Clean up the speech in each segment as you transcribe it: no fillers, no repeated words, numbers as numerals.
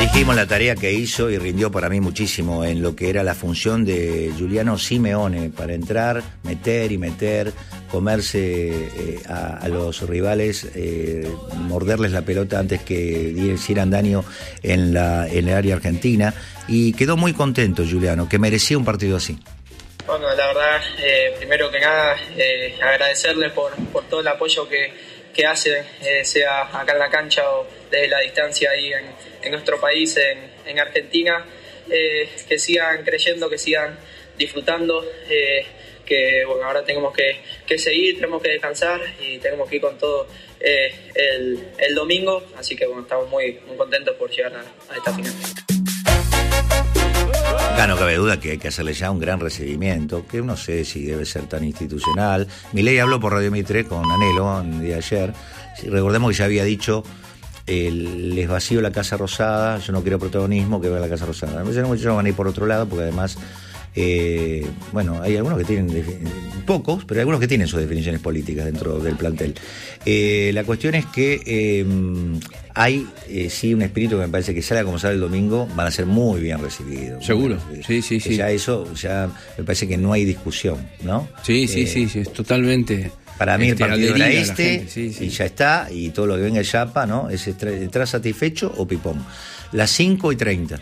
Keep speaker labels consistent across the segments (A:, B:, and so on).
A: Dijimos la tarea que hizo y rindió para mí muchísimo en lo que era la función de Giuliano Simeone para entrar, meter, comerse a los rivales, morderles la pelota antes que hicieran daño en el área argentina, y quedó muy contento Giuliano, que merecía un partido así.
B: Bueno, la verdad, primero que nada, agradecerle por todo el apoyo que hace, sea acá en la cancha o desde la distancia ahí en nuestro país, en Argentina, que sigan creyendo, que sigan disfrutando, que bueno, ahora tenemos que seguir, tenemos que descansar y tenemos que ir con todo el domingo, así que bueno, estamos muy contentos por llegar a esta final.
A: No cabe duda que hay que hacerle ya un gran recibimiento, que no sé si debe ser tan institucional. Milei habló por Radio Mitre con Anhelo el día de ayer. Recordemos que ya había dicho, les vacío la Casa Rosada, yo no quiero protagonismo, que vea la Casa Rosada. A veces muchos van a ir por otro lado, porque además, bueno, hay algunos que tienen, pocos, pero hay algunos que tienen sus definiciones políticas dentro del plantel. La cuestión es que hay sí un espíritu que me parece que salga como sale el domingo, van a ser muy bien recibidos.
C: Seguro, sí.
A: Ya eso, ya me parece que no hay discusión, ¿no?
C: Sí, es totalmente.
A: Para mí el partido era este,
C: sí.
A: Y ya está, y todo lo que venga de Chapa, ¿no? ¿Es entrar satisfecho o pipón? Las 5:30.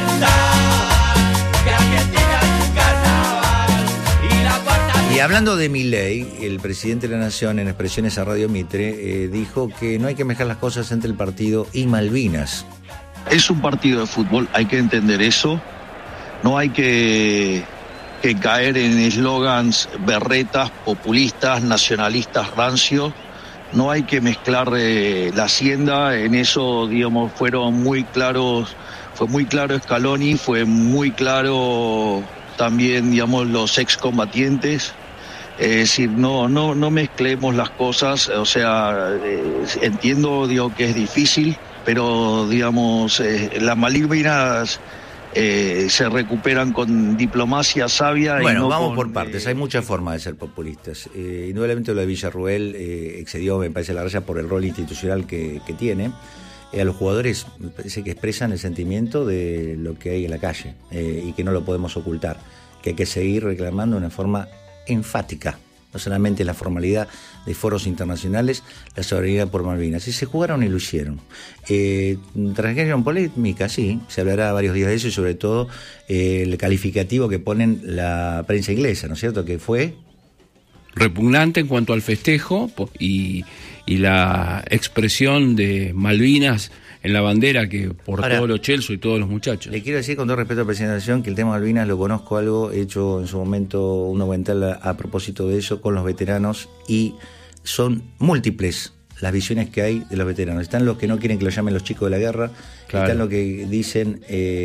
A: Y hablando de Milei, el presidente de la Nación, en expresiones a Radio Mitre, dijo que no hay que mezclar las cosas entre el partido y Malvinas.
D: Es un partido de fútbol, hay que entender eso. No hay que caer en eslogans berretas, populistas, nacionalistas, rancios. No hay que mezclar la hacienda. En eso, digamos, fueron muy claros. Fue muy claro Scaloni, fue muy claro también, digamos, los excombatientes. Es decir, no mezclemos las cosas. O sea, entiendo, digo, que es difícil, pero, digamos, las Malvinas se recuperan con diplomacia sabia.
A: Bueno,
D: y no
A: vamos
D: con,
A: por partes. Hay muchas formas de ser populistas. Indudablemente lo de Villarruel excedió, me parece, la raya por el rol institucional que tiene. A los jugadores me parece que expresan el sentimiento de lo que hay en la calle y que no lo podemos ocultar, que hay que seguir reclamando de una forma enfática, no solamente la formalidad de foros internacionales, la soberanía por Malvinas. Y se jugaron y lo hicieron. Trajeron polémica, sí, se hablará varios días de eso, y sobre todo el calificativo que ponen la prensa inglesa, ¿no es cierto?, que fue
C: repugnante en cuanto al festejo y la expresión de Malvinas en la bandera que por todos los Chelsea y todos los muchachos.
A: Le quiero decir con todo respeto a la Presidenta de la Nación que el tema de Malvinas lo conozco algo, he hecho en su momento un documental a propósito de eso con los veteranos, y son múltiples las visiones que hay de los veteranos. Están los que no quieren que los llamen los chicos de la guerra, claro. Están los que dicen,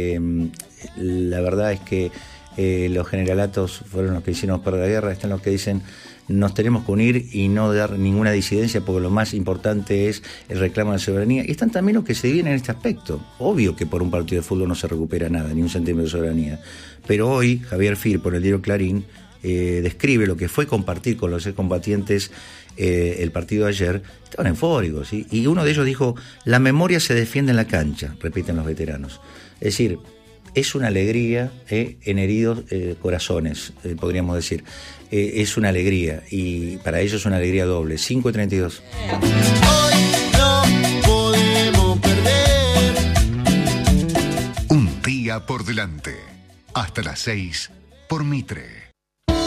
A: la verdad es que los generalatos fueron los que hicieron perder la guerra, están los que dicen nos tenemos que unir y no dar ninguna disidencia porque lo más importante es el reclamo de la soberanía, y están también los que se dividen en este aspecto. Obvio que por un partido de fútbol no se recupera nada, ni un centímetro de soberanía, pero hoy Javier Fir, por el diario Clarín, describe lo que fue compartir con los excombatientes el partido de ayer. Estaban eufóricos, ¿sí? Y uno de ellos dijo, la memoria se defiende en la cancha, repiten los veteranos. Es decir, es una alegría en heridos corazones, podríamos decir. Es una alegría, y para ellos es una alegría doble. 5:32.
E: Hoy no podemos perder.
F: Un día por delante. Hasta las 6 por Mitre.